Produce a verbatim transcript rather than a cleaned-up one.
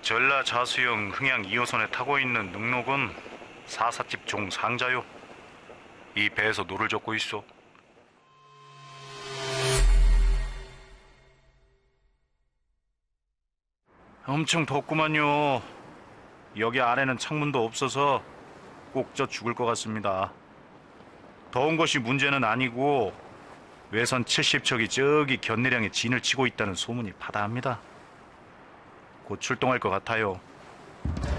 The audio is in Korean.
전라 자수영 흥양 이 호선에 타고 있는 능록은 사사집 종 상자요. 이 배에서 노를 젓고 있어. 엄청 덥구만요. 여기 안에는 창문도 없어서 꼭 쪄 죽을 것 같습니다. 더운 것이 문제는 아니고 외선 칠십 척이 저기 견내량에 진을 치고 있다는 소문이 바다합니다. 곧 출동할 것 같아요.